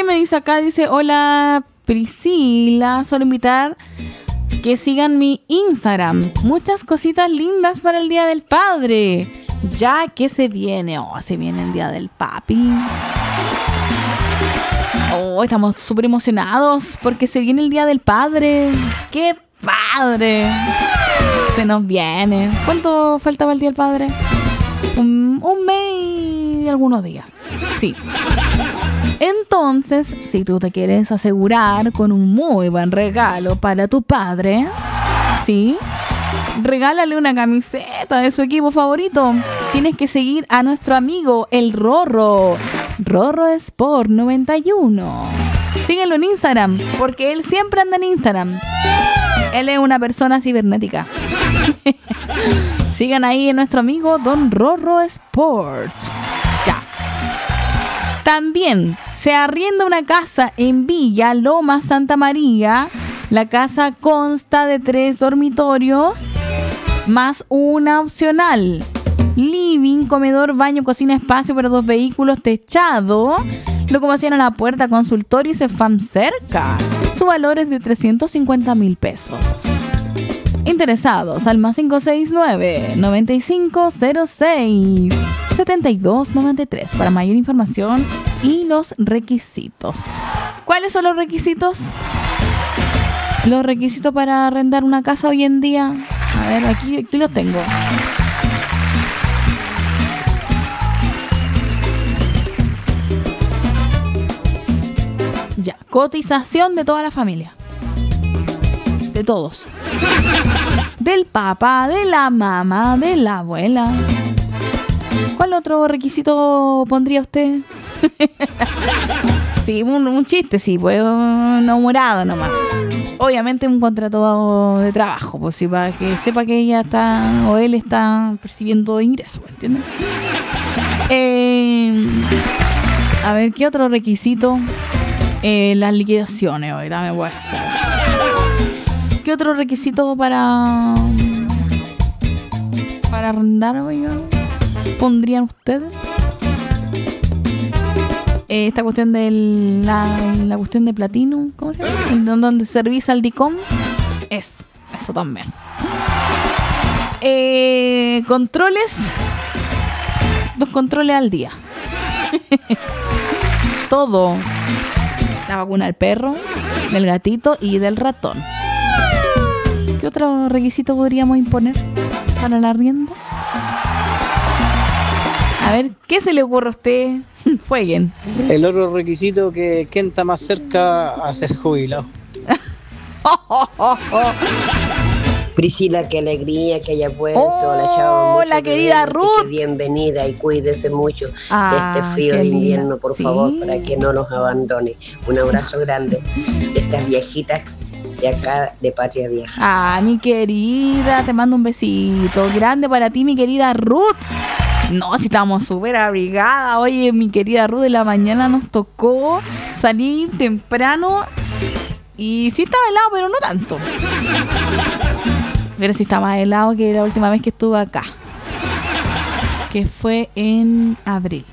¿Qué me dice acá? Dice, hola Priscila, solo invitar que sigan mi Instagram. Muchas cositas lindas para el Día del Padre. Ya que se viene, se viene el Día del Papi. Estamos súper emocionados porque se viene el Día del Padre. ¡Qué padre! Se nos viene. ¿Cuánto faltaba el Día del Padre? Un mes y algunos días. Sí. Entonces, si tú te quieres asegurar con un muy buen regalo para tu padre, ¿sí? Regálale una camiseta de su equipo favorito. Tienes que seguir a nuestro amigo, el Rorro. Rorro Sport 91. Síguelo en Instagram, porque él siempre anda en Instagram. Él es una persona cibernética. Sigan ahí a nuestro amigo Don Rorro Sport. Ya. También se arrienda una casa en Villa Loma Santa María. La casa consta de 3 dormitorios más una opcional. Living, comedor, baño, cocina, espacio para 2 vehículos, techado, locomoción a la puerta, consultorio y Cefam cerca. Su valor es de 350,000 pesos. Interesados al más 569-9506-7293 para mayor información y los requisitos. ¿Cuáles son los requisitos? Los requisitos para arrendar una casa hoy en día. A ver, aquí los tengo. Ya, cotización de toda la familia. De todos. Del papá, de la mamá, de la abuela. ¿Cuál otro requisito pondría usted? Sí, un chiste, sí, pues una humorada nomás. Obviamente un contrato de trabajo, pues sí, para que sepa que ella está o él está percibiendo ingresos, ¿entiendes? A ver, ¿qué otro requisito? Las liquidaciones, hoy dame voy a hacer. ¿Qué otro requisito para arrendar, oiga, pondrían ustedes? Esta cuestión de la cuestión de Platinum, ¿cómo se llama? Donde service al DICOM. Eso también. Controles. 2 controles al día. Todo. La vacuna del perro, del gatito y del ratón. ¿Qué otro requisito podríamos imponer para la arrienda? A ver, ¿qué se le ocurre a usted? Jueguen. El otro requisito que quién está más cerca a ser jubilado. Priscila, qué alegría que haya vuelto. Hola, querida Ruth. Bienvenida y cuídese mucho de este frío de invierno, por favor, para que no nos abandone. Un abrazo grande de estas viejitas de acá de Patria Vieja. Mi querida, te mando un besito grande para ti, mi querida Ruth. No, si estamos súper abrigadas. Oye, mi querida Ruth, de la mañana nos tocó salir temprano y sí estaba helado, pero no tanto. Pero sí está más helado que la última vez que estuve acá, que fue en abril.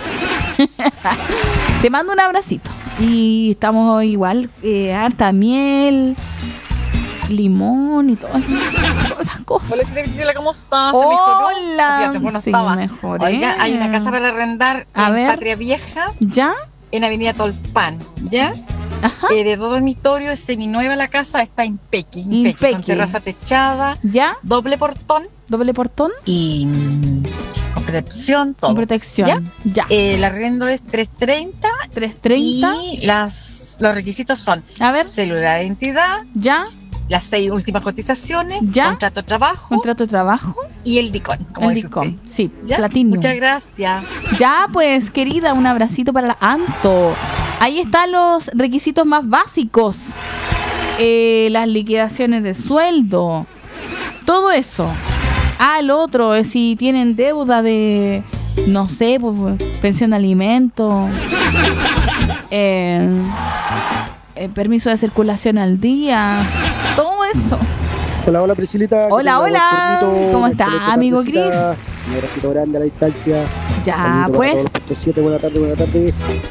Te mando un abracito. Y estamos igual, harta miel, limón y todas esas cosas. Hola, Priscila, ¿cómo estás? Hola. Sí, estaba. Mejor, Oiga, hay una casa para arrendar en Patria Vieja. ¿Ya? En Avenida Tolpan, ¿ya? Ajá. De 2 dormitorios, es seminueva la casa, está impeque, con terraza techada, ¿ya? Doble portón y con protección, todo. Con protección, ya. El arriendo es 330 y los requisitos son, a ver, cédula de identidad, ya, las 6 últimas cotizaciones, ya, contrato de trabajo y el DICOM, como el dice DICOM, usted. sí, ¿Ya? Platinum. Muchas gracias. Ya, pues, querida, un abracito para la Anto. Ahí están los requisitos más básicos. Las liquidaciones de sueldo. Todo eso. El otro, si tienen deuda de, no sé, pues, pensión de alimento, permiso de circulación al día, todo eso. Hola Priscilita. Hola. ¿Cómo está, amigo Cris? Un abracito grande a la distancia. Ya, pues. Buenas tardes.